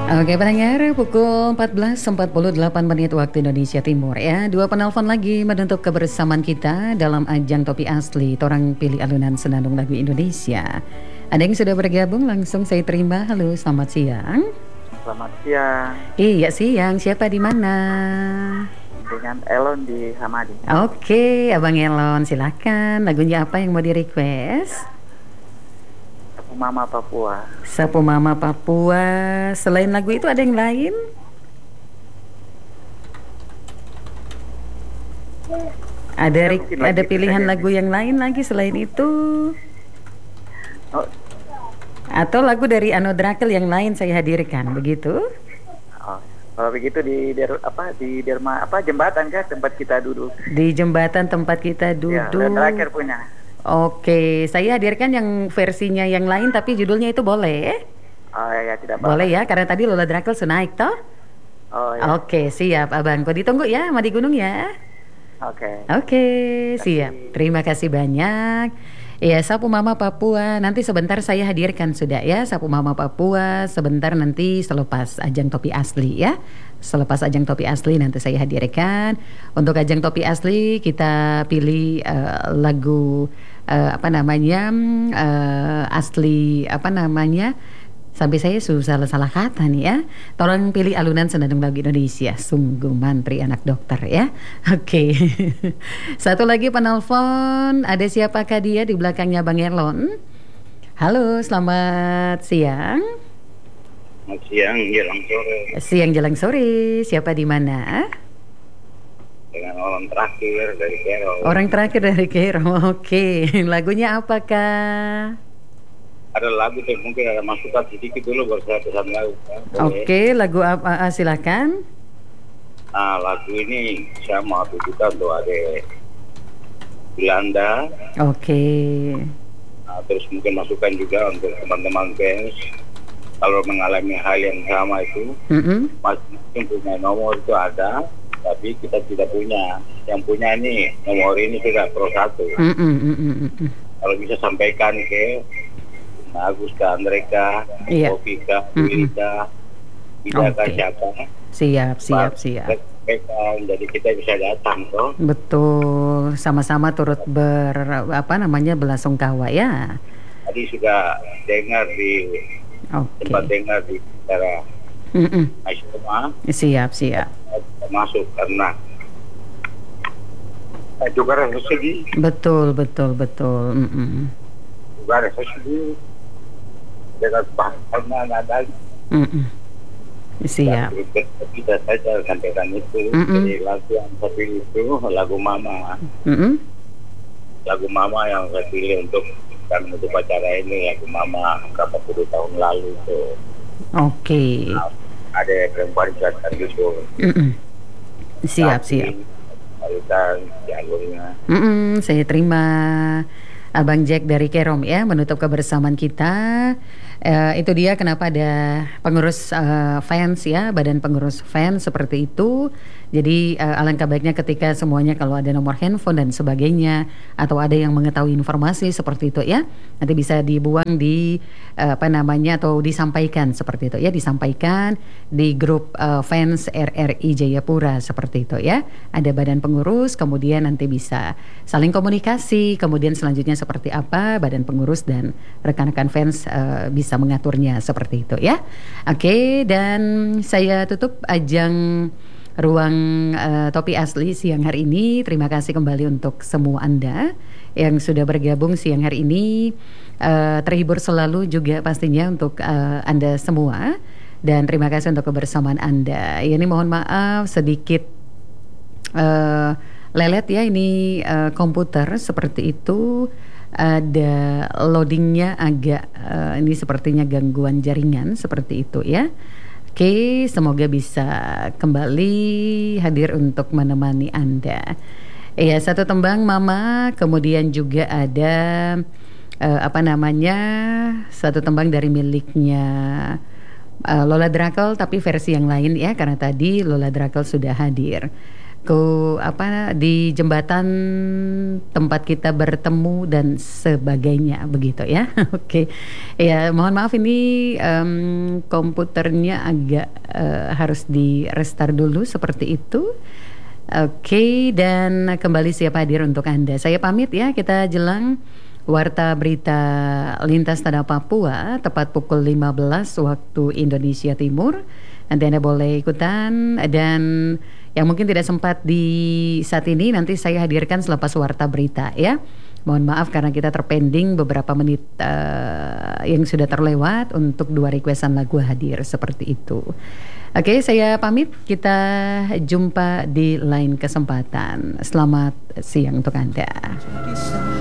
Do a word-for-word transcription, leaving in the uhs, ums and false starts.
Oke pendengar, pukul empat belas empat puluh delapan menit waktu Indonesia Timur ya. Dua penelpon lagi menutup kebersamaan kita dalam ajang Topi Asli Torang Pilih Alunan Senandung Lagu Indonesia. Ada yang sudah bergabung, langsung saya terima. Halo, selamat siang. Selamat siang. Iya siang, siapa di mana? Dengan Elon di Hamadi. Oke, Abang Elon silakan. Lagunya apa yang mau di request? Sapu Mama Papua. Sapu Mama Papua. Selain lagu itu ada yang lain? Ada Ya, ri- ada pilihan saja. lagu yang lain lagi selain itu? Oh, Atau lagu dari Ano Drakel yang lain saya hadirkan, begitu? oh. Kalau begitu di der, apa di derma apa jembatan kah tempat kita duduk? Di jembatan tempat kita Ya, duduk. terakhir punya. Oke, saya hadirkan yang versinya yang lain tapi judulnya itu boleh? Oh ya, ya tidak apa-apa. Boleh ya, karena tadi Lola Drakel sudah naik toh? Oh ya. Oke, siap Abang. Kok ditunggu ya, Madi Gunung ya? Oke. Oke, siap. Terima kasih banyak. Ya, Sapu Mama Papua. Nanti sebentar saya hadirkan sudah ya, Sapu Mama Papua. Sebentar nanti selepas ajang Topi Asli ya. Selepas ajang Topi Asli nanti saya hadirkan. Untuk ajang Topi Asli kita pilih uh, lagu uh, apa namanya uh, asli apa namanya. Sampai saya susah salah kata nih ya. Tolong pilih alunan senandung lagu Indonesia. Sungguh mantri anak dokter ya. Oke. Satu lagi penelpon. Ada siapakah dia di belakangnya Bang Erlon? Halo, selamat siang. Selamat siang, jelang sore. Siang jelang sore. Siapa di mana? Dengan orang terakhir dari Kero. Orang terakhir dari Kero. Oke. Lagunya apakah? Ada lagu yang mungkin ada masukan sedikit dulu baru saya pesan lagu. Kan? Oke, lagu apa? Silakan. Nah, lagu ini saya mau tujukan untuk ada Belanda. Oke. Nah, terus mungkin masukan juga untuk teman-teman fans kalau mengalami hal yang sama itu, Mm-mm. mungkin punya nomor itu ada, tapi kita tidak punya. Yang punya ini nomor ini tidak pro satu. Mm-mm, mm-mm, mm-mm. Kalau bisa sampaikan ke Agus, ke Andreka, Iya. Opika, Mm-mm. Wilda, Bidaka, Oke. siapa? Siap, siap, Baru siap. sampaikan, jadi kita bisa datang toh. Betul, sama-sama turut ber apa namanya belasungkawa ya. Tadi sudah dengar di Oke. tempat dengar di daerah Mm-mm. Aisyah, Siap, siap. masuk karena eh, juga rasa sedih, Betul, betul, betul. Mm-mm. juga rasa sedih dengan bahannya nada. Mm-mm. Siap. Dan kita saja sampaikan itu. Mm-mm. Jadi lagu yang saya pilih itu lagu Mama. Mm-mm. Lagu Mama yang saya pilih untuk kami menutup acara ini, lagu Mama berapa puluh tahun lalu tuh. Oke. Ada perempuan cantik gitu. Mm-mm. Siap, Tapi, siap. Balikan jalurnya. Mm-mm, saya terima Abang Jack dari Kerom ya menutup kebersamaan kita. Eh, itu dia kenapa ada pengurus eh, fans ya, badan pengurus fans seperti itu. Jadi eh, alangkah baiknya ketika semuanya kalau ada nomor handphone dan sebagainya atau ada yang mengetahui informasi seperti itu ya, nanti bisa dibuang di eh, apa namanya atau disampaikan seperti itu ya, disampaikan di grup eh, fans R R I Jayapura seperti itu ya. Ada badan pengurus, kemudian nanti bisa saling komunikasi, kemudian selanjutnya seperti apa badan pengurus dan rekan-rekan fans uh, bisa mengaturnya seperti itu ya. Oke, dan saya tutup ajang ruang uh, Topi Asli siang hari ini. Terima kasih kembali untuk semua Anda yang sudah bergabung siang hari ini. Uh, terhibur selalu juga pastinya untuk uh, Anda semua. Dan terima kasih untuk kebersamaan Anda. Ini mohon maaf sedikit uh, lelet ya ini uh, komputer seperti itu. Ada loadingnya agak uh, ini sepertinya gangguan jaringan seperti itu ya. Oke, semoga bisa kembali hadir untuk menemani Anda. Ya, satu tembang Mama, kemudian juga ada uh, apa namanya satu tembang dari miliknya uh, Lola Drakel tapi versi yang lain ya, karena tadi Lola Drakel sudah hadir. ku apa di jembatan tempat kita bertemu dan sebagainya begitu ya. Oke. Ya, mohon maaf ini um, komputernya agak uh, harus di restart dulu seperti itu. Oke, dan kembali siap hadir untuk Anda. Saya pamit ya, kita jelang Warta Berita Lintas Tanah Papua tepat pukul lima belas waktu Indonesia Timur. Nanti Anda boleh ikutan, dan yang mungkin tidak sempat di saat ini nanti saya hadirkan selepas Warta Berita ya. Mohon maaf karena kita terpending beberapa menit uh, yang sudah terlewat untuk dua requestan lagu hadir seperti itu. Oke, saya pamit. Kita jumpa di lain kesempatan. Selamat siang untuk Anda.